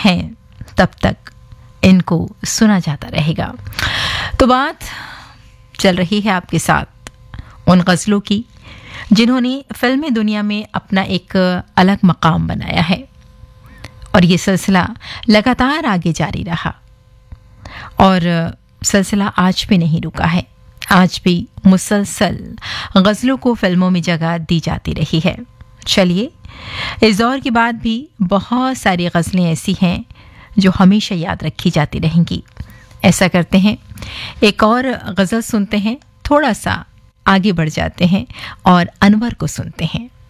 हैं तब तक इनको सुना जाता रहेगा। तो बात चल रही है आपके साथ उन गज़लों की जिन्होंने फिल्मी दुनिया में अपना एक अलग मकाम बनाया है, और ये सिलसिला लगातार आगे जारी रहा और सिलसिला आज भी नहीं रुका है। आज भी मुसलसल गज़लों को फिल्मों में जगह दी जाती रही है। चलिए, इस दौर के बाद भी बहुत सारी गज़लें ऐसी हैं जो हमेशा याद रखी जाती रहेंगी। ऐसा करते हैं, एक और गज़ल सुनते हैं, थोड़ा सा आगे बढ़ जाते हैं और अनवर को सुनते हैं।